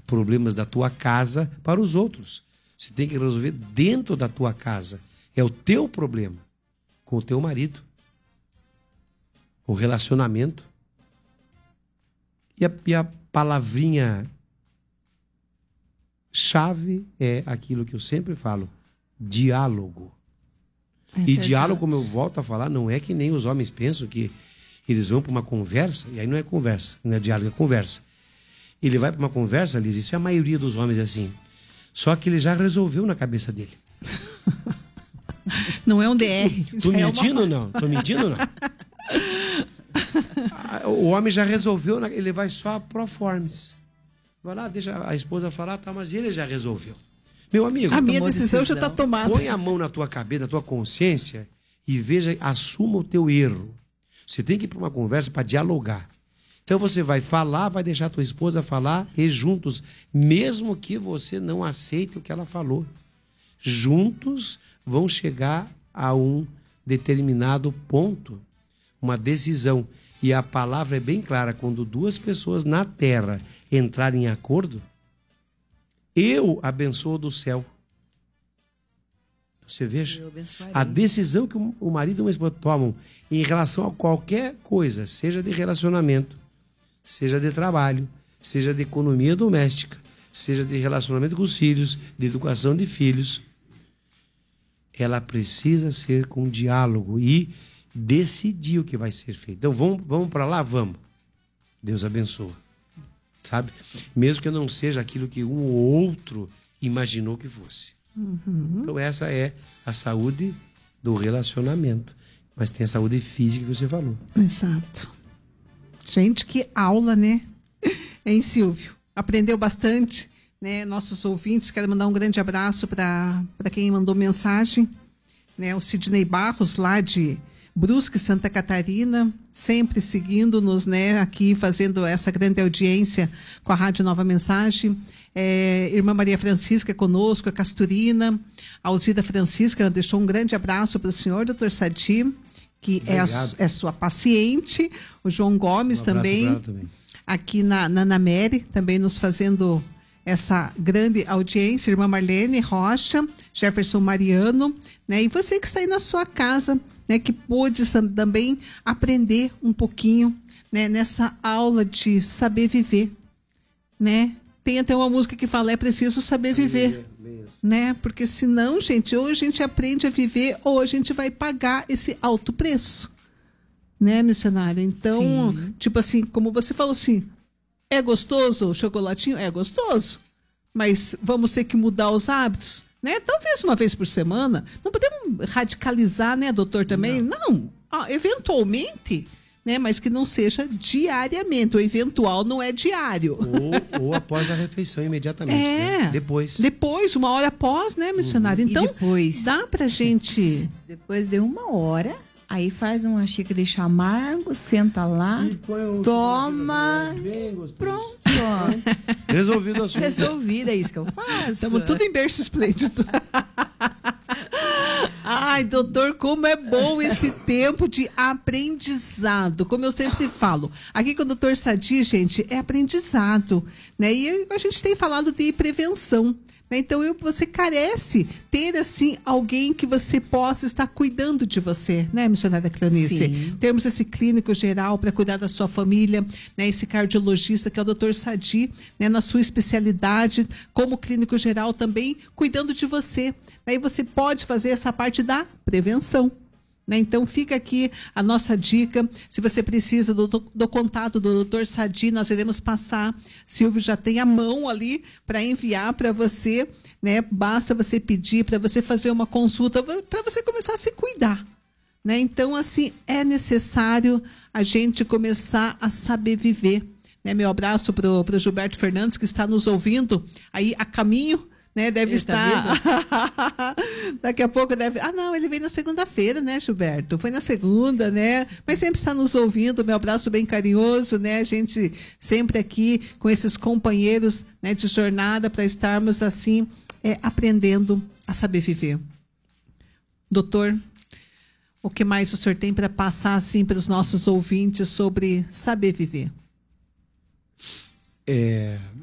problemas da tua casa para os outros. Você tem que resolver dentro da tua casa. É o teu problema com o teu marido. O relacionamento. E a palavrinha chave é aquilo que eu sempre falo: diálogo. E verdade. Diálogo, como eu volto a falar, não é que nem os homens pensam que eles vão para uma conversa, e aí não é conversa, não é diálogo, é conversa. Ele vai para uma conversa, Liz, isso é a maioria dos homens assim. Só que ele já resolveu na cabeça dele. Não é um DR. Tô mentindo ou não? Tô mentindo ou não? O homem já resolveu, ele vai só pro formes. Vai lá, deixa a esposa falar, tá, mas ele já resolveu. Meu amigo, A minha decisão já está tomada. põe a mão na tua cabeça, na tua consciência e veja, assuma o teu erro. Você tem que ir para uma conversa para dialogar. Então você vai falar, vai deixar a tua esposa falar e juntos, mesmo que você não aceite o que ela falou, juntos vão chegar a um determinado ponto, uma decisão. E a palavra é bem clara: quando duas pessoas na terra entrarem em acordo, eu abençoo do céu. Você veja, a decisão que o marido e uma esposa tomam em relação a qualquer coisa, seja de relacionamento, seja de trabalho, seja de economia doméstica, seja de relacionamento com os filhos, de educação de filhos, ela precisa ser com diálogo e decidir o que vai ser feito. Então vamos para lá? Vamos. Deus abençoa. Sabe? Mesmo que não seja aquilo que um ou outro imaginou que fosse. Então essa é a saúde do relacionamento. Mas tem a saúde física que você falou. Exato. Gente, que aula, né? Hein, Silvio? Aprendeu bastante, né? Nossos ouvintes, quero mandar um grande abraço para quem mandou mensagem, né? O Sidney Barros, lá de Brusque, Santa Catarina, sempre seguindo-nos, né? Aqui fazendo essa grande audiência com a Rádio Nova Mensagem. Irmã Maria Francisca conosco, a Casturina, a Alzida Francisca deixou um grande abraço para o senhor, doutor Sadi, que é sua paciente. O João Gomes também, aqui na Mary, também nos fazendo essa grande audiência. Irmã Marlene Rocha, Jefferson Mariano, né? E você que está aí na sua casa, né? Que pôde também aprender um pouquinho, né? Nessa aula de saber viver, né? Tem até uma música que fala: é preciso saber viver, né? Porque senão, gente, ou a gente aprende a viver ou a gente vai pagar esse alto preço, né, missionária? Então, sim, tipo assim, como você falou assim, é gostoso o chocolatinho? É gostoso, mas vamos ter que mudar os hábitos, né? Talvez uma vez por semana. Não podemos radicalizar, né, doutor, também? Não. Eventualmente, né, mas que não seja diariamente. O eventual não é diário. Ou após a refeição, imediatamente. Né? Depois, uma hora após, né, missionário? Então, depois, dá pra gente... Depois de uma hora, aí faz uma xícara de chá amargo, senta lá, toma, pronto. Resolvido o assunto. Resolvido, é isso que eu faço. Estamos tudo em berço esplêndido. Ai, doutor, como é bom esse tempo de aprendizado. Como eu sempre falo, aqui com o doutor Sadi, gente, é aprendizado, né? E a gente tem falado de prevenção, né? Então, você carece ter, assim, alguém que você possa estar cuidando de você, né, missionária Cleonice? Sim. Temos esse clínico geral para cuidar da sua família, né? Esse cardiologista que é o doutor Sadi, né? Na sua especialidade, como clínico geral também, cuidando de você. Aí você pode fazer essa parte da prevenção, né? Então fica aqui a nossa dica. Se você precisa do contato do Dr. Sadi, nós iremos passar. Silvio já tem a mão ali para enviar para você, né? Basta você pedir para você fazer uma consulta, para você começar a se cuidar, né? Então, assim, é necessário a gente começar a saber viver, né? Meu abraço pro Gilberto Fernandes, que está nos ouvindo aí a caminho, né? Deve estar. Daqui a pouco deve. Não, ele vem na segunda-feira, né, Gilberto? Foi na segunda, né? Mas sempre está nos ouvindo. Meu abraço bem carinhoso, né? A gente sempre aqui com esses companheiros, né, de jornada para estarmos assim, aprendendo a saber viver. Doutor, o que mais o senhor tem para passar assim para os nossos ouvintes sobre saber viver?